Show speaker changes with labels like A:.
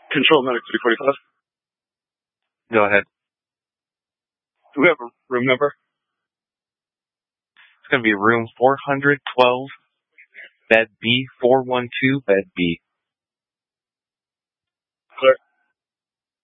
A: Control Medic 345.
B: Go ahead.
A: Do we have a room number?
B: It's going to be room 412, bed B, 412, bed B.